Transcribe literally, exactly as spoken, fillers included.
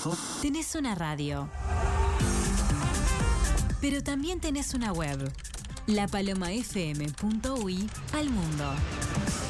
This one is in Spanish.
Tenés una radio, pero también tenés una web, la paloma f m punto u y al mundo.